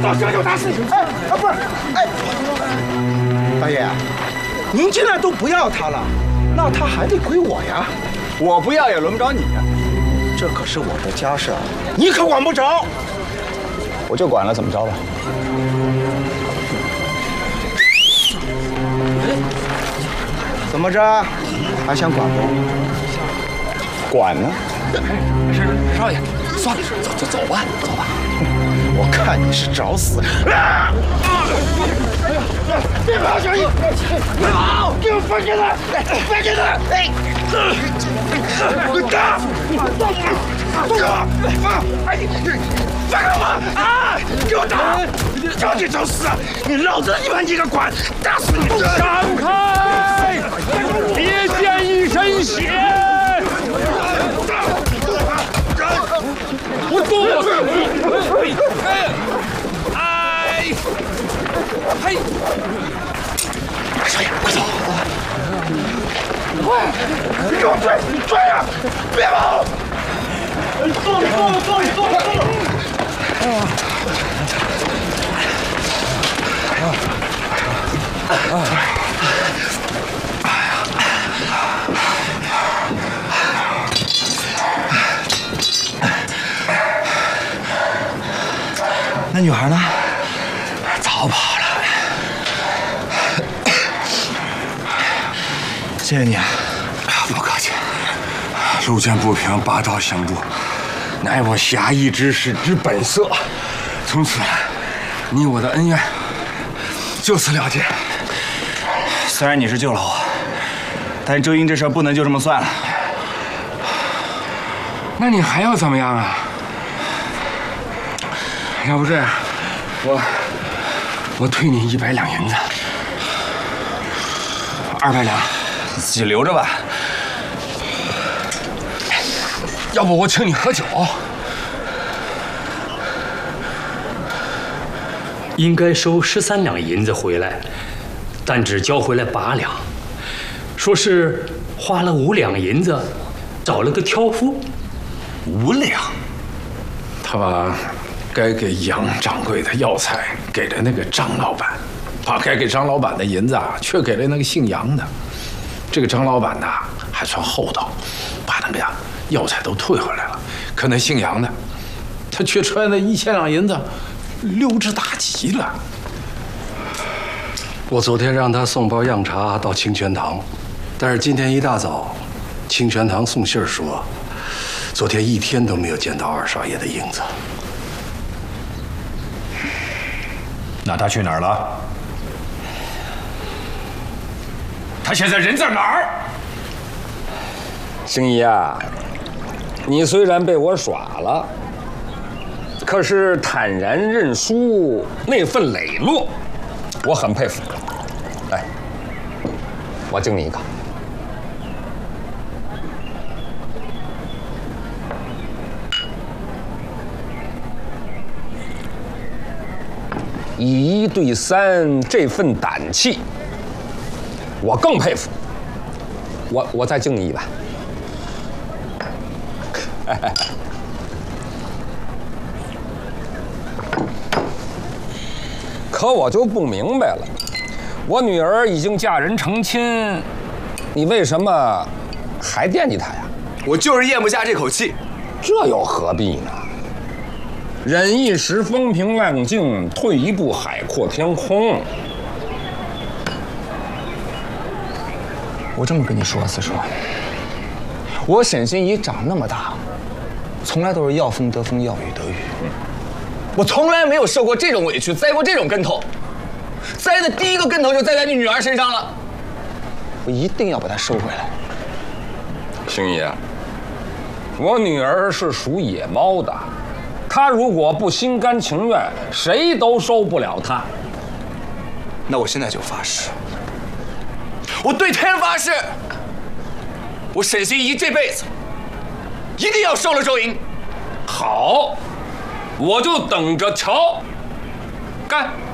到小酒大事。哎，不是，哎，大爷，您既然都不要他了，那他还得归我呀。 我不要也轮不着你呀。 这可是我的家事，你可管不着。 我就管了，怎么着吧？ 怎么着？还想管不？ 管呢？ 是少爷，算了，走吧。 我看你是找死！别跑，小易！别跑！给我放进来！放进来！哎！打！放开！放开我！啊！给我打！叫你找死！你老子你妈你个管！打死你！ 闪开！别溅一身血！我动了！哎！嘿！ 少爷，快走！快！你给我追呀！别跑！动！那女孩呢？ 早跑了。 谢谢你啊！ 不客气。路见不平，拔刀相助，乃我侠义之士之本色。从此，你我的恩怨就此了结。 虽然你是救了我，但周英这事儿不能就这么算了。 那你还要怎么样啊？要不这样，我退你100两银子，200两， 你自己留着吧。 要不我请你喝酒。 应该收13两银子回来，但只交回来8两，说是花了5两银子找了个挑夫。 5两， 他把该给杨掌柜的药材给了那个张老板，把该给张老板的银子啊，却给了那个姓杨的。这个张老板呐，还算厚道，把那个药材都退回来了。可那姓杨的，他却揣那1000两银子，溜之大吉了。 我昨天让他送包样茶到清泉堂，但是今天一大早，清泉堂送信说，昨天1天都没有见到二少爷的影子。 那他去哪儿了？他现在人在哪儿？ 星姨啊，你虽然被我耍了，可是坦然认输那份磊落，我很佩服。来，我敬你一个。以1对3这份胆气，我更佩服。我再敬你一把。可我就不明白了，我女儿已经嫁人成亲，你为什么还惦记她呀？ 我就是咽不下这口气。 这又何必呢？忍一时风平浪静，退一步海阔天空。 我这么跟你说，四叔，我沈心怡长那么大，从来都是要风得风，要雨得雨。我从来没有受过这种委屈，栽过这种跟头，栽的第一个跟头就栽在你女儿身上了。我一定要把她收回来。 星爷，我女儿是属野猫的，她如果不心甘情愿，谁都收不了她。 那我现在就发誓，我对天发誓，我沈心怡这辈子一定要收了周莹。 好，我就等着瞧，干！